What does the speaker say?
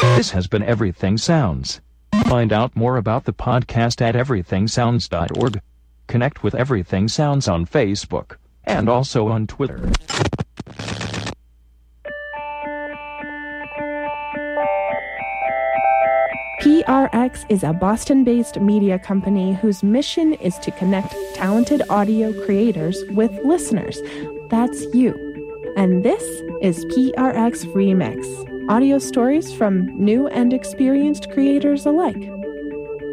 This has been Everything Sounds. Find out more about the podcast at everythingsounds.org. Connect with Everything Sounds on Facebook and also on Twitter. PRX is a Boston-based media company whose mission is to connect talented audio creators with listeners. That's you. And this is PRX Remix, audio stories from new and experienced creators alike.